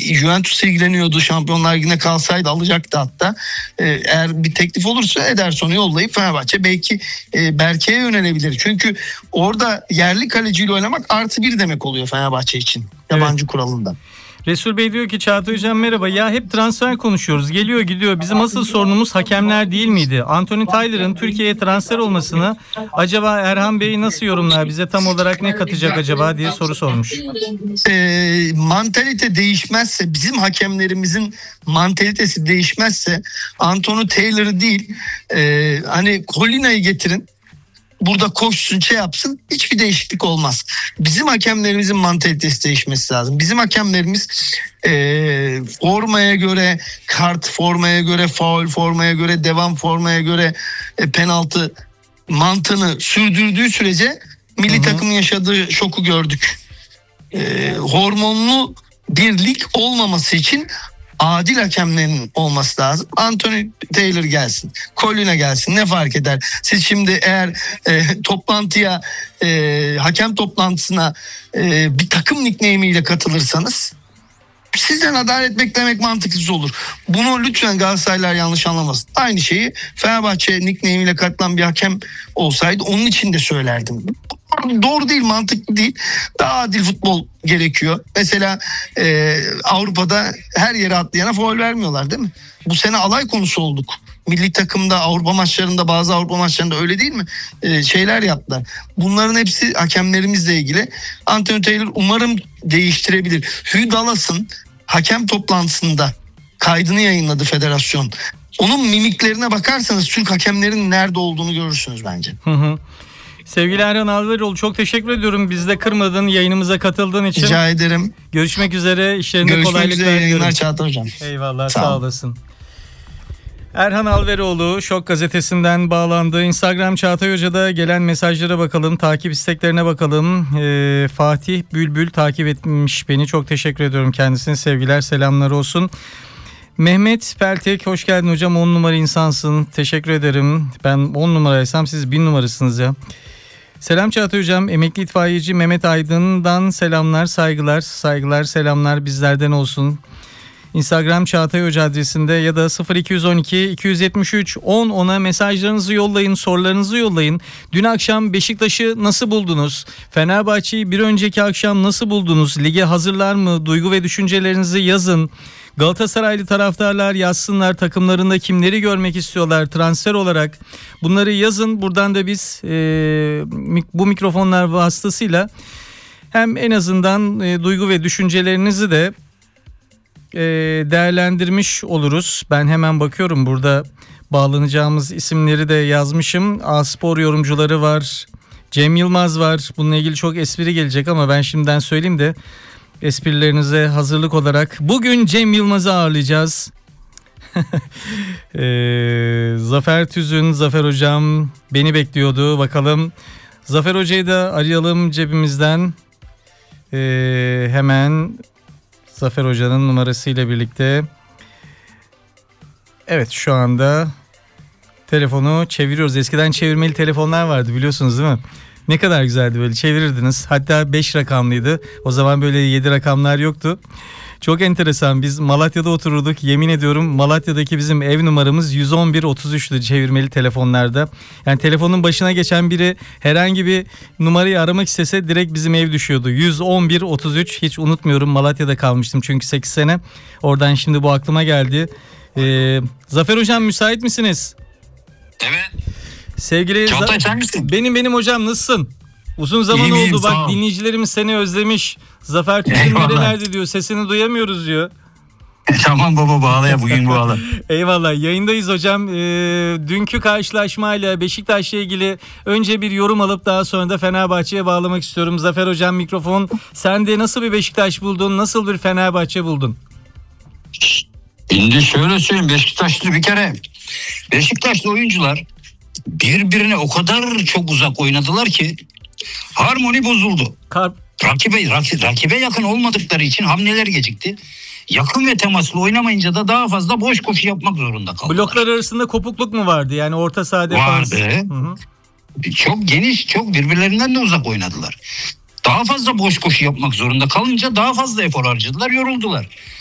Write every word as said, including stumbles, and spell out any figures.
Juventus ilgileniyordu. Şampiyonlar Ligi'ne kalsaydı alacaktı hatta. E, eğer bir teklif olursa Ederson'u yollayıp Fenerbahçe belki e, Berke'ye yönelebilir. Çünkü orada yerli kaleciyle oynamak artı bir demek oluyor Fenerbahçe için. Yabancı evet. kuralında. Resul Bey diyor ki Çağatay Hocam merhaba. Ya hep transfer konuşuyoruz. Geliyor gidiyor. Bizim asıl sorunumuz hakemler değil miydi? Anthony Taylor'ın Türkiye'ye transfer olmasını acaba Erhan Bey nasıl yorumlar? Bize tam olarak ne katacak acaba diye soru sormuş. E, mantalite değişmezse, bizim hakemlerimizin mantalitesi değişmezse Anthony Taylor değil e, hani Colina'yı getirin. Burada koşsun şey yapsın hiçbir değişiklik olmaz. Bizim hakemlerimizin mantalitesi değişmesi lazım. Bizim hakemlerimiz e, formaya göre kart, formaya göre faul, formaya göre devam, formaya göre e, penaltı mantığını sürdürdüğü sürece milli Hı-hı. takımın yaşadığı şoku gördük. E, hormonlu bir lig olmaması için adil hakemlerin olması lazım. Anthony Taylor gelsin, Colina gelsin, ne fark eder? Siz şimdi eğer e, toplantıya, e, hakem toplantısına e, bir takım nickname ile katılırsanız sizden adalet beklemek mantıksız olur. Bunu lütfen Galatasaraylılar yanlış anlamasın. Aynı şeyi Fenerbahçe nickname ile katılan bir hakem olsaydı onun için de söylerdim. Doğru değil, mantıklı değil. Daha adil futbol gerekiyor. Mesela e, Avrupa'da her yere atlayana faul vermiyorlar değil mi? Bu sene alay konusu olduk. Milli takımda, Avrupa maçlarında, bazı Avrupa maçlarında öyle değil mi? E, şeyler yaptılar. Bunların hepsi hakemlerimizle ilgili. Anthony Taylor umarım değiştirebilir. Hugh Dallas'ın hakem toplantısında kaydını yayınladı federasyon. Onun mimiklerine bakarsanız Türk hakemlerin nerede olduğunu görürsünüz bence. Hı hı. Sevgili Erhan Alveroğlu, çok teşekkür ediyorum. Bizi de kırmadın, yayınımıza katıldığın için. Rica ederim. Görüşmek üzere. İşlerinde Görüşmek kolaylıklar üzere. diliyorum. Yayınlar Çağatay Hocam. Eyvallah, sağ, sağ olasın. Erhan Alveroğlu Şok Gazetesi'nden bağlandı. Instagram Çağatay Hoca'da gelen mesajlara bakalım. Takip isteklerine bakalım. Ee, Fatih Bülbül takip etmiş beni. Çok teşekkür ediyorum kendisine. Sevgiler, selamlar olsun. Mehmet Peltek, hoş geldin hocam. on numara insansın. Teşekkür ederim. Ben on numaraysam siz bin numarasınız ya. Selam Çağatay Hocam. Emekli itfaiyeci Mehmet Aydın'dan selamlar, saygılar. Saygılar, selamlar bizlerden olsun. Instagram Çağatay Hoca adresinde ya da sıfır iki on iki iki yetmiş üç on ona mesajlarınızı yollayın, sorularınızı yollayın. Dün akşam Beşiktaş'ı nasıl buldunuz? Fenerbahçe'yi bir önceki akşam nasıl buldunuz? Lige hazırlar mı? Duygu ve düşüncelerinizi yazın. Galatasaraylı taraftarlar yazsınlar, takımlarında kimleri görmek istiyorlar transfer olarak. Bunları yazın. Buradan da biz e, bu mikrofonlar vasıtasıyla hem en azından e, duygu ve düşüncelerinizi de e, değerlendirmiş oluruz. Ben hemen bakıyorum, burada bağlanacağımız isimleri de yazmışım. A-Spor yorumcuları var, Cem Yılmaz var. Bununla ilgili çok espri gelecek ama ben şimdiden söyleyeyim de esprilerinize hazırlık olarak. Bugün Cem Yılmaz'ı ağırlayacağız. ee, Zafer Tüzün, Zafer Hocam beni bekliyordu. Bakalım Zafer Hoca'yı da arayalım cebimizden. Ee, hemen Zafer Hoca'nın numarasıyla birlikte. Evet, şu anda telefonu çeviriyoruz. Eskiden çevirmeli telefonlar vardı, biliyorsunuz değil mi? Ne kadar güzeldi, böyle çevirirdiniz. Hatta beş rakamlıydı. O zaman böyle yedi rakamlar yoktu. Çok enteresan. Biz Malatya'da otururduk. Yemin ediyorum Malatya'daki bizim ev numaramız yüz on bir otuz üç'tü çevirmeli telefonlarda. Yani telefonun başına geçen biri herhangi bir numarayı aramak istese direkt bizim ev düşüyordu. yüz on bir otuz üç, hiç unutmuyorum. Malatya'da kalmıştım çünkü sekiz sene. Oradan şimdi bu aklıma geldi. Ee, Zafer Hocam, müsait misiniz? Evet. Sevgili Çağatay, sen misin? Benim benim hocam, nasılsın? Uzun zaman İyiyim, oldu iyiyim, bak, dinleyicilerimiz seni özlemiş. Zafer Tüzün nerelerde diyor, sesini duyamıyoruz diyor. Tamam baba, bağla ya, bugün bağla. Eyvallah, yayındayız hocam. Ee, dünkü karşılaşmayla Beşiktaş'la ilgili önce bir yorum alıp daha sonra da Fenerbahçe'ye bağlamak istiyorum. Zafer Hocam, mikrofon sende. Nasıl bir Beşiktaş buldun? Nasıl bir Fenerbahçe buldun? Şimdi şöyle söyleyeyim, Beşiktaşlı bir kere Beşiktaşlı oyuncular birbirine o kadar çok uzak oynadılar ki harmoni bozuldu. Kar- Rakibe, rakibe, rakibe yakın olmadıkları için hamleler gecikti. Yakın ve temaslı oynamayınca da daha fazla boş koşu yapmak zorunda kaldılar. Bloklar arasında kopukluk mu vardı? Yani orta saha defans. Vardı. Hı hı. Çok geniş, çok birbirlerinden de uzak oynadılar. Daha fazla boş koşu yapmak zorunda kalınca daha fazla efor harcadılar, yoruldular.